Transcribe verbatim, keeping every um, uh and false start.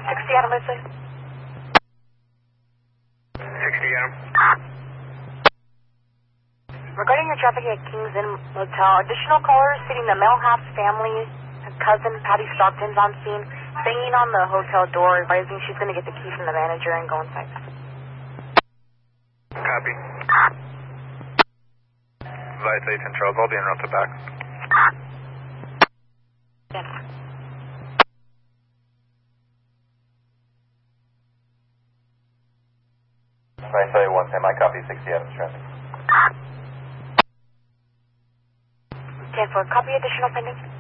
sixty Adam, I say. sixty Adam. Regarding your traffic at Kings Inn Motel, additional callers stating the Melhouse family, cousin Patty Stockton's on scene, banging on the hotel door, advising she's going to get the key from the manager and go inside. Copy. Advise eight ten Charles, I'll be en route to back. Yes. Advise eight one ten, I copy sixty Adams traffic. ten four, copy additional pending.